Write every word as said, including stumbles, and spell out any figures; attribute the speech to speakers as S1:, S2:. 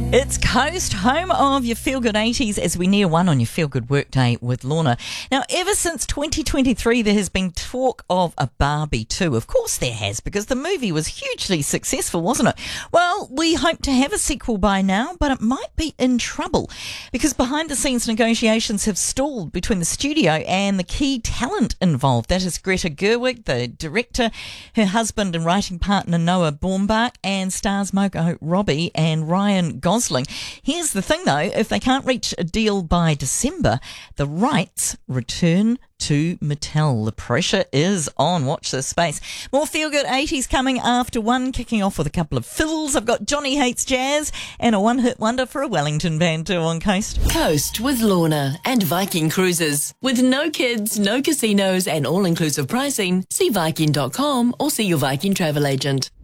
S1: It's Coast, home of your Feel Good eighties, as we near one on your Feel Good Workday with Lorna. Now, ever since twenty twenty-three, there has been talk of a Barbie two. Of course there has, because the movie was hugely successful, wasn't it? Well, we hope to have a sequel by now, but it might be in trouble, because behind-the-scenes negotiations have stalled between the studio and the key talent involved. That is Greta Gerwig, the director, her husband and writing partner Noah Baumbach, and stars Margot Robbie and Ryan Gosling. Here's the thing, though, if they can't reach a deal by December, the rights return to Mattel. The pressure is on. Watch this space. More Feel Good eighties coming after one, kicking off with a couple of fiddles. I've got Johnny Hates Jazz and a one-hit wonder for a Wellington band too on Coast.
S2: Coast with Lorna and Viking Cruises. With no kids, no casinos and all-inclusive pricing, see Viking dot com or see your Viking travel agent.